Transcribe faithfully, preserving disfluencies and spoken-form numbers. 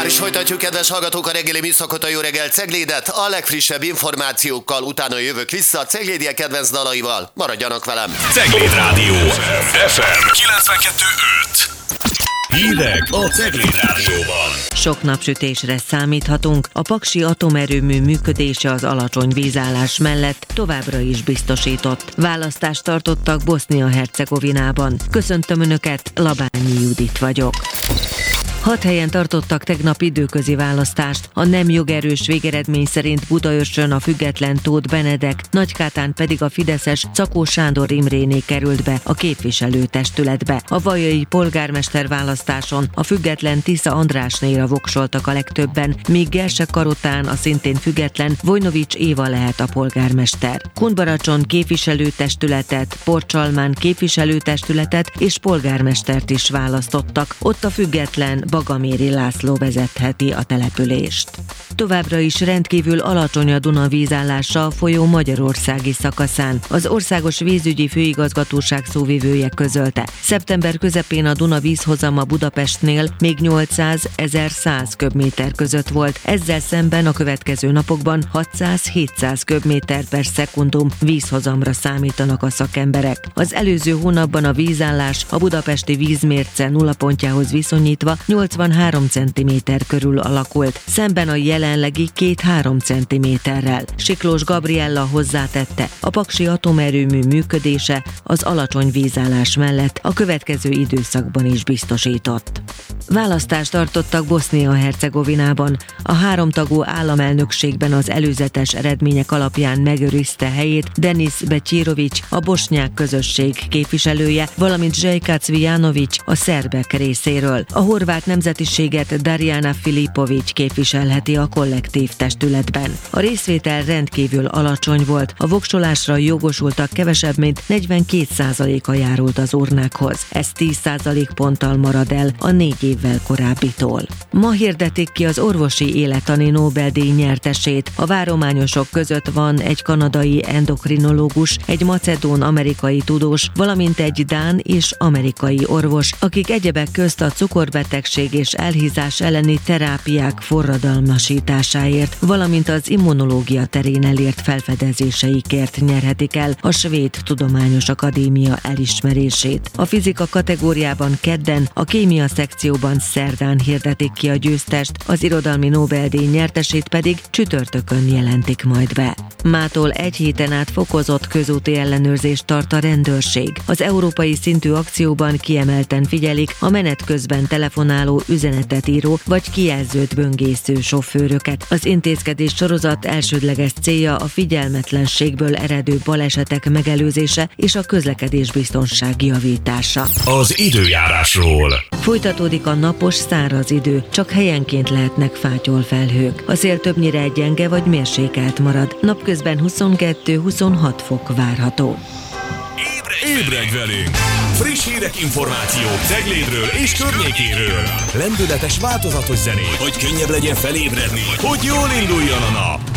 Már is folytatjuk, kedves hallgatók, a reggeli műszakot, a Jó reggelt Ceglédet. A legfrissebb információkkal utána jövök vissza a ceglédiek kedvenc dalaival. Maradjanak velem! Cegléd Rádió ef em kilencvenkettő öt. Hírek a Cegléd Rádióban. Sok napsütésre számíthatunk. A paksi atomerőmű működése az alacsony vízállás mellett továbbra is biztosított. Választást tartottak Bosznia-Hercegovinában. Köszöntöm Önöket, Labányi Judit vagyok. Hat helyen tartottak tegnap időközi választást. A nem jogerős végeredmény szerint Budaörsön a független Tóth Benedek, Nagykátán pedig a fideszes Czakó Sándor Imréné került be a képviselőtestületbe. A vajai polgármester választáson a független Tisza Andrásnéra voksoltak a legtöbben, míg Gersek Karotán a szintén független Vojnovics Éva lehet a polgármester. Kunbaracson képviselőtestületet, Porcsalmán képviselőtestületet és polgármestert is választottak. Ott a független Bagaméri László vezetheti a települést. Továbbra is rendkívül alacsony a Duna vízállása a folyó magyarországi szakaszán. Az Országos Vízügyi Főigazgatóság szóvivője közölte. Szeptember közepén a Duna vízhozama Budapestnél még nyolcszáz-ezerszáz köbméter között volt. Ezzel szemben a következő napokban hatszáz-hétszáz köbméter per szekundum vízhozamra számítanak a szakemberek. Az előző hónapban a vízállás a budapesti vízmérce nullapontjához viszonyítva nyolcvanhárom centiméter körül alakult, szemben a jelenlegi két-három centiméterrel. Siklós Gabriella hozzátette, a paksi atomerőmű működése az alacsony vízállás mellett a következő időszakban is biztosított. Választást tartottak Bosznia-Hercegovinában. A háromtagú államelnökségben az előzetes eredmények alapján megőrizte helyét Denis Becsirović, a bosnyák közösség képviselője, valamint Željka Cvijanović a szerbek részéről. A horvát nemzetiséget Darjana Filipović képviselheti a kollektív testületben. A részvétel rendkívül alacsony volt, a voksolásra jogosultak kevesebb, mint negyvenkét százaléka járult az urnákhoz. Ez tíz százalék ponttal marad el a négy évvel korábbitól. Ma hirdetik ki az orvosi élettani Nobel-díj nyertesét. A várományosok között van egy kanadai endokrinológus, egy macedón-amerikai tudós, valamint egy dán és amerikai orvos, akik egyebek közt a cukorbetegség és elhízás elleni terápiák forradalmasításáért, valamint az immunológia terén elért felfedezéseikért nyerhetik el a Svéd Tudományos Akadémia elismerését. A fizika kategóriában kedden, a kémia szekcióban szerdán hirdetik ki a győztest, az irodalmi Nobel-díj nyertesét pedig csütörtökön jelentik majd be. Mától egy héten át fokozott közúti ellenőrzést tart a rendőrség. Az európai szintű akcióban kiemelten figyelik a menet közben telefonáló, üzenetet író vagy kijelzőt böngésző sofőröket. Az intézkedés sorozat elsődleges célja a figyelmetlenségből eredő balesetek megelőzése és a közlekedésbiztonság javítása. Az időjárásról. Folytatódik a napos, száraz idő, csak helyenként lehetnek fátyolfelhők. A szél többnyire gyenge vagy mérsékelt marad. Napközben huszonkettő-huszonhat fok várható. Ébredj velünk! Friss hírek, információk Ceglédről és környékéről. Lendületes, változatos zenék, hogy könnyebb legyen felébredni, hogy jól induljon a nap.